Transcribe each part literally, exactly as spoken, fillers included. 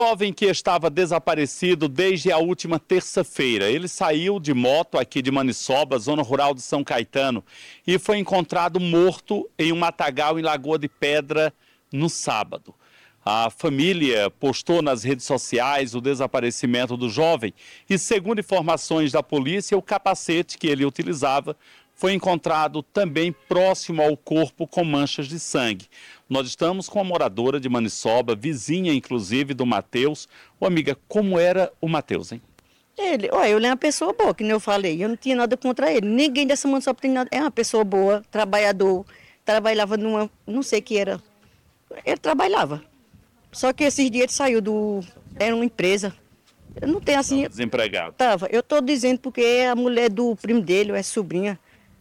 Jovem que estava desaparecido desde a última terça-feira. Ele saiu de moto aqui de Maniçoba, zona rural de São Caetano, e foi encontrado morto em um matagal em Lagoa de Pedra no sábado. A família postou nas redes sociais o desaparecimento do jovem e, segundo informações da polícia, o capacete que ele utilizava foi encontrado também próximo ao corpo com manchas de sangue. Nós estamos com a moradora de Maniçoba, vizinha inclusive do Matheus. Ô amiga, como era o Matheus, hein? Ele, olha, ele é uma pessoa boa, que nem eu falei, eu não tinha nada contra ele. Ninguém dessa Maniçoba tem nada, é uma pessoa boa, trabalhador, trabalhava numa, não sei o que era, ele trabalhava. Só que esses dias ele saiu do, era uma empresa, eu não tenho assim... Tava desempregado. Tava, eu estou dizendo porque a mulher do primo dele, é sobrinha,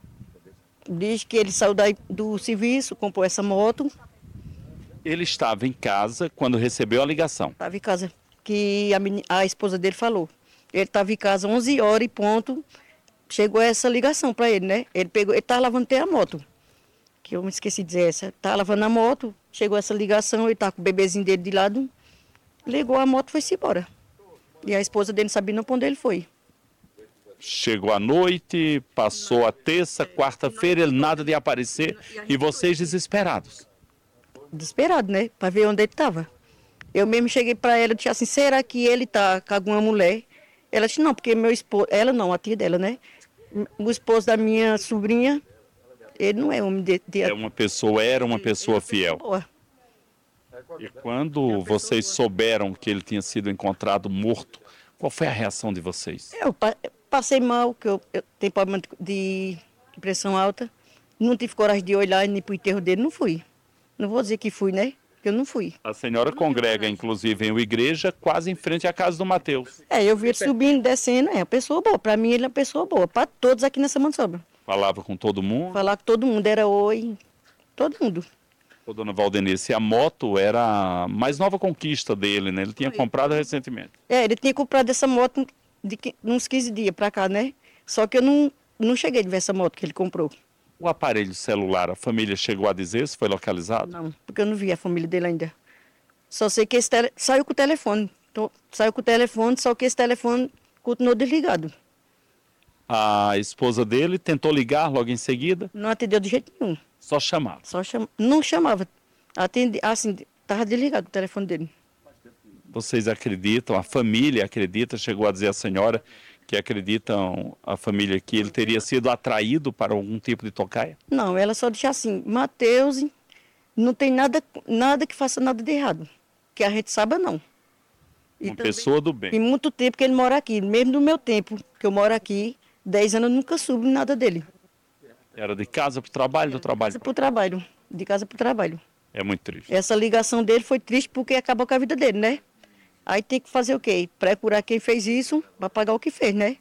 diz que ele saiu daí do serviço, comprou essa moto. Ele estava em casa quando recebeu a ligação. Estava em casa, que a, meni- a esposa dele falou. Ele estava em casa onze horas e ponto, chegou essa ligação para ele, né? Ele pegou, ele estava lavando até a moto, que eu me esqueci de dizer essa. Estava lavando a moto, chegou essa ligação, ele estava com o bebezinho dele de lado, ligou a moto e foi-se embora. E a esposa dele não sabia não para onde ele foi. Chegou à noite, passou a terça, quarta-feira, ele nada de aparecer e vocês desesperados. Desesperado, né? Para ver onde ele estava. Eu mesmo cheguei para ela e disse assim, será que ele está com alguma mulher? Ela disse, não, porque meu esposo, ela não, a tia dela, né? O esposo da minha sobrinha, ele não é homem de... de... É uma pessoa, era uma pessoa fiel. Boa. E quando vocês souberam que ele tinha sido encontrado morto, qual foi a reação de vocês? Eu pa- passei mal, que eu, eu tenho problema de pressão alta. Não tive coragem de olhar nem para o enterro dele, não fui. Não vou dizer que fui, né? Que eu não fui. A senhora congrega, inclusive, em uma igreja quase em frente à casa do Matheus. É, eu vi ele subindo, descendo, é uma pessoa boa. Para mim ele é uma pessoa boa, para todos aqui nessa Maniçoba. Falava com todo mundo. Falar com todo mundo, era oi, todo mundo. Ô, dona Valdenice, a moto era a mais nova conquista dele, né? Ele tinha comprado recentemente. É, ele tinha comprado essa moto de que- uns quinze dias para cá, né? Só que eu não, não cheguei de ver essa moto que ele comprou. O aparelho celular, a família chegou a dizer se foi localizado? Não, porque eu não vi a família dele ainda. Só sei que esse tele... saiu com o telefone. Tô- Saiu com o telefone, só que esse telefone continuou desligado. A esposa dele tentou ligar logo em seguida, Não atendeu de jeito nenhum. só chamava. Só chama... Não chamava. Atendi... Assim, estava desligado o telefone dele. Vocês acreditam, a família acredita, chegou a dizer a senhora que acreditam, a família, que ele teria sido atraído para algum tipo de tocaia? Não, ela só disse assim, Matheus, não tem nada, nada que faça nada de errado. Que a gente saiba, não. E Uma também, pessoa do bem. tem muito tempo que ele mora aqui. Mesmo no meu tempo que eu moro aqui, dez anos eu nunca soube nada dele. Era de casa para o trabalho, do trabalho. Casa para o trabalho. De casa para o trabalho. É muito triste. Essa ligação dele foi triste porque acabou com a vida dele, né? Aí tem que fazer o quê? Procurar quem fez isso para pagar o que fez, né?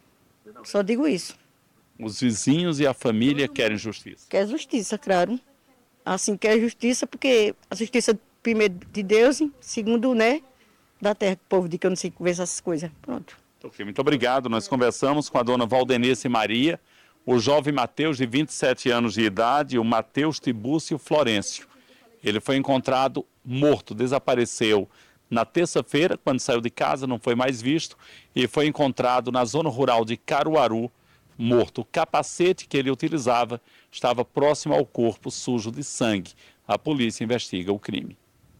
Só digo isso. Os vizinhos e a família querem justiça. Quer justiça, claro. Assim, quer justiça porque a justiça, primeiro, de Deus, e segundo, né, da terra, que o povo diz que eu não sei conversar essas coisas. Pronto. Ok, muito obrigado. Nós conversamos com a dona Valdenice Maria, o jovem Matheus, de vinte e sete anos de idade, e o Matheus Tibúcio Florencio. Ele foi encontrado morto, desapareceu na terça-feira, quando saiu de casa, não foi mais visto, e foi encontrado na zona rural de Caruaru, morto. O capacete que ele utilizava estava próximo ao corpo, sujo de sangue. A polícia investiga o crime.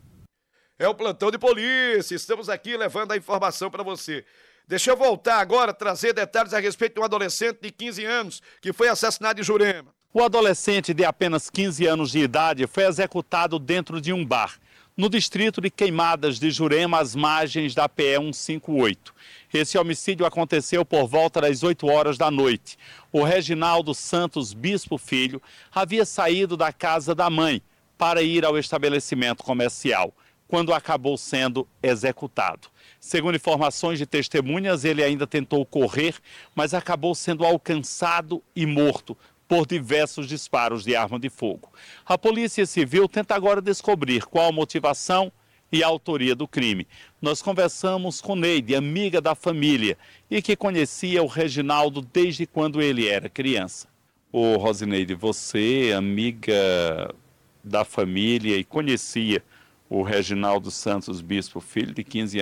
É o plantão de polícia, estamos aqui levando a informação para você. Deixa eu voltar agora, trazer detalhes a respeito de um adolescente de quinze anos que foi assassinado em Jurema. O adolescente de apenas quinze anos de idade foi executado dentro de um bar, no distrito de Queimadas de Jurema, às margens da P E cento e cinquenta e oito. Esse homicídio aconteceu por volta das oito horas da noite. O Reginaldo Santos Bispo Filho havia saído da casa da mãe para ir ao estabelecimento comercial, quando acabou sendo executado. Segundo informações de testemunhas, ele ainda tentou correr, mas acabou sendo alcançado e morto por diversos disparos de arma de fogo. A Polícia Civil tenta agora descobrir qual a motivação e a autoria do crime. Nós conversamos com Neide, amiga da família, e que conhecia o Reginaldo desde quando ele era criança. Ô Rosineide, você, amiga da família e conhecia o Reginaldo Santos Bispo Filho, de quinze